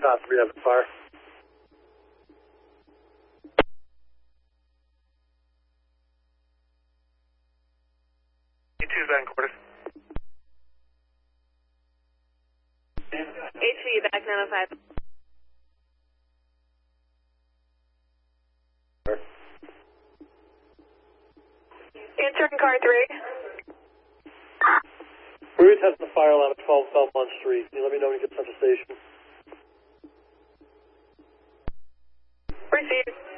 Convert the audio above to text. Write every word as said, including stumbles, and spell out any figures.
Top three having fire. E two's back in quarters. H V back nine oh five. Answering car three. Bruce has the fire alarm at twelve Belmont Street. Can you let me know when you get to Central Station? Received.